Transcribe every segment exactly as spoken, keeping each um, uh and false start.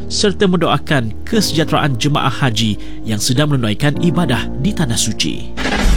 serta mendoakan kesejahteraan jemaah haji yang sedang menunaikan ibadah di Tanah Suci.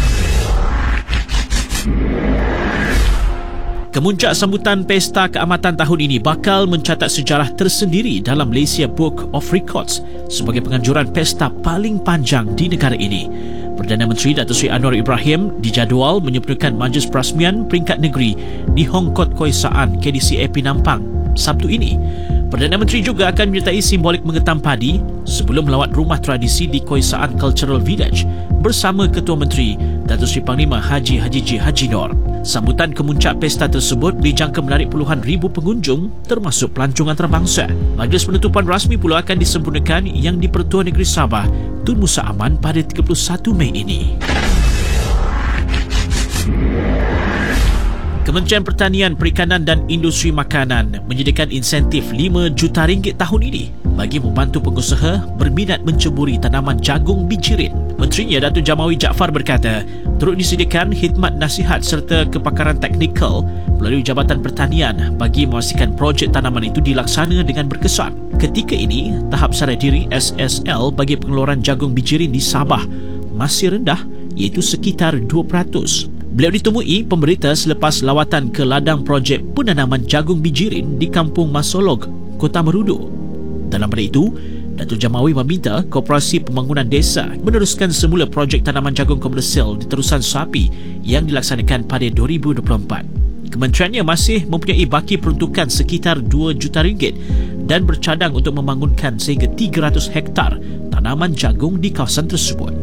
Kemuncak sambutan Pesta Keamatan tahun ini bakal mencatat sejarah tersendiri dalam Malaysia Book of Records sebagai penganjuran pesta paling panjang di negara ini. Perdana Menteri Datuk Seri Anwar Ibrahim dijadual menyempurnakan majlis perasmian peringkat negeri di Hong Kong Koisaan K D C A Penampang Sabtu ini. Perdana Menteri juga akan menyertai simbolik mengetam padi sebelum melawat rumah tradisi di Koisaan Cultural Village bersama Ketua Menteri Datuk Seri Panglima Haji Haji J. Haji Nor. Sambutan kemuncak pesta tersebut dijangka menarik puluhan ribu pengunjung termasuk pelancong antarabangsa. Majlis penutupan rasmi pula akan disempurnakan yang di-Pertua Negeri Sabah Tun Musa Aman pada tiga puluh satu Mei ini. Kementerian Pertanian, Perikanan dan Industri Makanan menyediakan insentif lima juta ringgit tahun ini bagi membantu pengusaha berminat menceburi tanaman jagung bijirin. Menterinya Datuk Jamawi Jaafar berkata, turut disediakan khidmat nasihat serta kepakaran teknikal melalui Jabatan Pertanian bagi memastikan projek tanaman itu dilaksana dengan berkesan. Ketika ini, tahap sadar diri S S L bagi pengeluaran jagung bijirin di Sabah masih rendah, iaitu sekitar dua peratus. Beliau ditemui pemberita selepas lawatan ke ladang projek penanaman jagung bijirin di Kampung Masolog, Kota Merudu. Dalam pada itu, Datuk Jamawi meminta Koperasi Pembangunan Desa meneruskan semula projek tanaman jagung komersial di Terusan Sapi yang dilaksanakan pada dua ribu dua puluh empat. Kementeriannya masih mempunyai baki peruntukan sekitar dua juta ringgit dan bercadang untuk membangunkan sehingga tiga ratus hektar tanaman jagung di kawasan tersebut.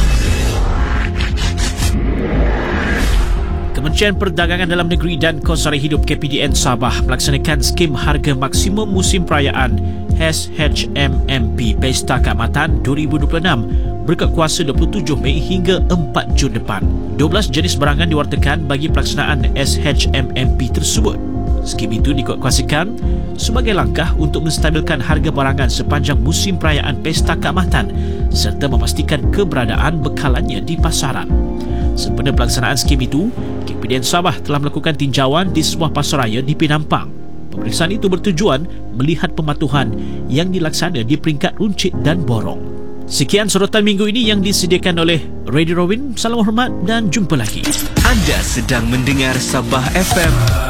Kementerian Perdagangan Dalam Negeri dan Kos Sara Hidup K P D N Sabah melaksanakan skim harga maksimum musim perayaan H H M M P Pesta Keamatan dua ribu dua puluh enam berkat kuasa dua puluh tujuh Mei hingga empat Jun depan. dua belas jenis barangan diwartakan bagi pelaksanaan S H M M P tersebut. Skim itu dikuatkuasakan sebagai langkah untuk menstabilkan harga barangan sepanjang musim perayaan Pesta Keamatan serta memastikan keberadaan bekalannya di pasaran. Sempena pelaksanaan skim itu, K P D N Sabah telah melakukan tinjauan di sebuah pasaraya di Penampang. Pemeriksaan itu bertujuan melihat pematuhan yang dilaksana di peringkat runcit dan borong. Sekian sorotan minggu ini yang disediakan oleh Radio Rawin. Salam hormat dan jumpa lagi. Anda sedang mendengar Sabah F M.